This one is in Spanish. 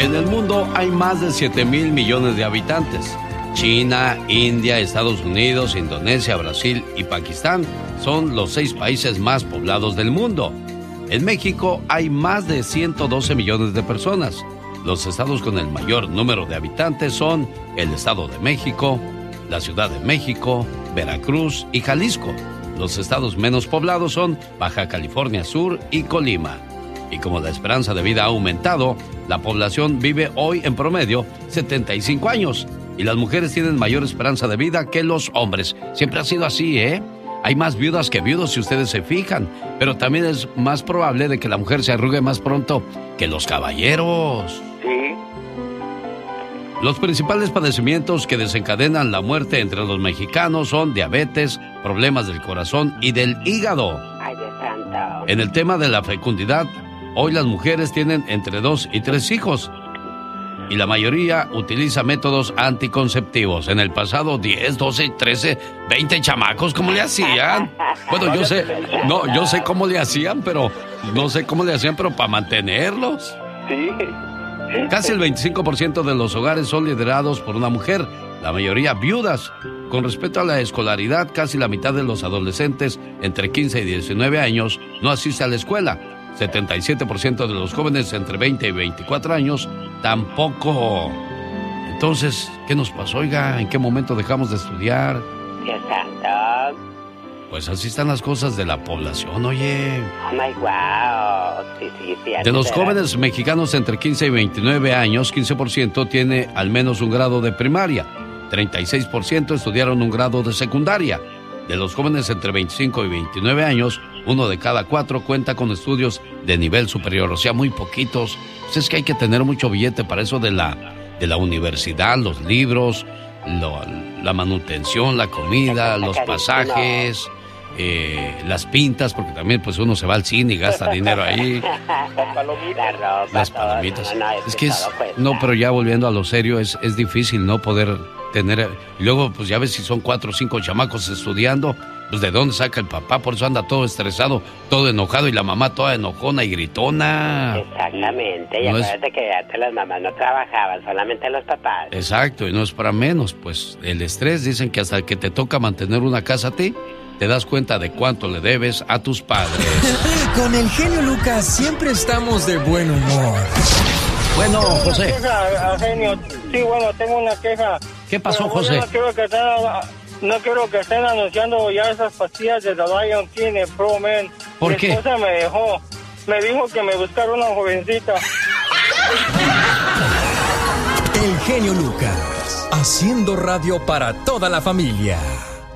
En el mundo hay más de 7,000 millones de habitantes. China, India, Estados Unidos, Indonesia, Brasil y Pakistán son los 6 países más poblados del mundo. En México hay más de 112 millones de personas. Los estados con el mayor número de habitantes son el Estado de México, la Ciudad de México, Veracruz y Jalisco. Los estados menos poblados son Baja California Sur y Colima. Y como la esperanza de vida ha aumentado, la población vive hoy en promedio 75 años. Y las mujeres tienen mayor esperanza de vida que los hombres. Siempre ha sido así, ¿eh? Hay más viudas que viudos si ustedes se fijan. Pero también es más probable de que la mujer se arrugue más pronto que los caballeros. Sí. Los principales padecimientos que desencadenan la muerte entre los mexicanos son diabetes, problemas del corazón y del hígado. Ay, Dios santo. En el tema de la fecundidad, hoy las mujeres tienen entre 2 y 3 hijos. Y la mayoría utiliza métodos anticonceptivos. En el pasado, 10, 12, 13, 20 chamacos, ¿cómo le hacían? Bueno, yo sé cómo le hacían, pero para mantenerlos. Sí. Casi el 25% de los hogares son liderados por una mujer, la mayoría viudas. Con respecto a la escolaridad, casi la mitad de los adolescentes entre 15 y 19 años no asiste a la escuela. 77% de los jóvenes entre 20 y 24 años tampoco. Entonces, ¿qué nos pasó, oiga? ¿En qué momento dejamos de estudiar? Dios santo. Pues así están las cosas de la población, oye. Oh my wow. Sí. De los jóvenes mexicanos entre 15 y 29 años, 15% tiene al menos un grado de primaria. 36% estudiaron un grado de secundaria. De los jóvenes entre 25 y 29 años, 1 de cada 4 cuenta con estudios de nivel superior, o sea, muy poquitos. Pues es que hay que tener mucho billete para eso de la universidad, los libros, la manutención, la comida, los pasajes, las pintas, porque también pues uno se va al cine y gasta dinero ahí. Las palomitas. Es que no, pero ya volviendo a lo serio, es difícil no poder tener. Y luego pues ya ves si son 4 o 5 chamacos estudiando, pues de dónde saca el papá, por eso anda todo estresado, todo enojado y la mamá toda enojona y gritona. Exactamente, y acuérdate que antes las mamás no trabajaban, solamente los papás. Exacto, y no es para menos, pues el estrés, dicen que hasta que te toca mantener una casa a ti, te das cuenta de cuánto le debes a tus padres. Con el genio Lucas siempre estamos de buen humor. Bueno, José. Genio. Sí, bueno, tengo una queja. ¿Qué pasó, José? No quiero que estén anunciando ya esas pastillas de The Lion King en Pro Men. ¿Por qué? Mi esposa me dijo que me buscara una jovencita. El genio Lucas, haciendo radio para toda la familia.